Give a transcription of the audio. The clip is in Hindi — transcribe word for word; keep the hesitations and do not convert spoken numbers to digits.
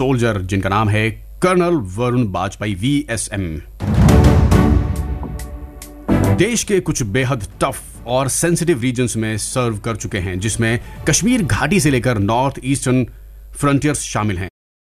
सोल्जर जिनका नाम है colonel Varun Bajpayee V S M. देश के कुछ बेहद टफ और सेंसिटिव रीजन्स में सर्व कर चुके हैं, जिसमें कश्मीर घाटी से लेकर नॉर्थ ईस्टर्न फ्रंटियर्स शामिल हैं।